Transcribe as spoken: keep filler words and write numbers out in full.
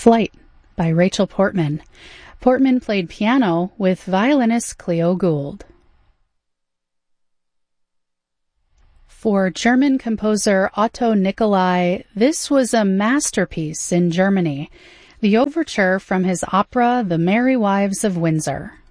Flight by Rachel Portman. Portman played piano with violinist Cleo Gould. For German composer Otto Nicolai, this was a masterpiece in Germany, the overture from his opera The Merry Wives of Windsor.